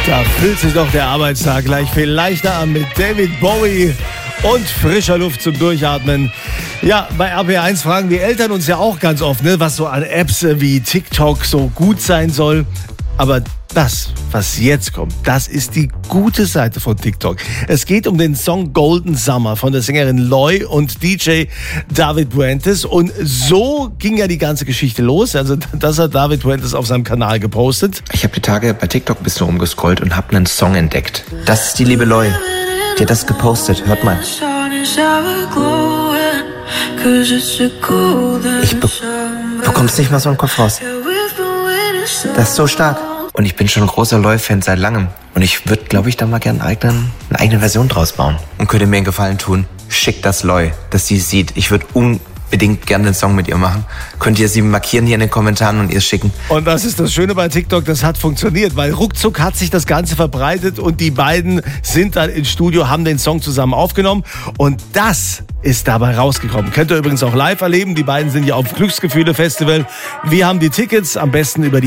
Da fühlt sich doch der Arbeitstag gleich viel leichter an mit David Bowie und frischer Luft zum Durchatmen. Ja, bei RPR1 fragen die Eltern uns ja auch ganz oft, ne, was so an Apps wie TikTok so gut sein soll. Aber das, was jetzt kommt, das ist die gute Seite von TikTok. Es geht um den Song Golden Summer von der Sängerin Loy und DJ David Puentes. Und so ging ja die ganze Geschichte los. Also das hat David Puentes auf seinem Kanal gepostet. Ich habe die Tage bei TikTok ein bisschen rumgescrollt und habe einen Song entdeckt. Das ist die liebe Loy. Die hat das gepostet. Hört mal. Ich bekomm's nicht mal so im Kopf raus. Das ist so stark. Und ich bin schon ein großer Loy-Fan seit langem. Und ich würde, glaube ich, da mal gerne eine eigene Version draus bauen. Und könnte mir einen Gefallen tun. Schickt das Loy, dass sie es sieht. Ich würde unbedingt gerne den Song mit ihr machen. Könnt ihr sie markieren hier in den Kommentaren und ihr es schicken. Und das ist das Schöne bei TikTok, das hat funktioniert, weil ruckzuck hat sich das Ganze verbreitet und die beiden sind dann ins Studio, haben den Song zusammen aufgenommen und das ist dabei rausgekommen. Könnt ihr übrigens auch live erleben, die beiden sind ja auf Glücksgefühle Festival. Wir haben die Tickets, am besten über die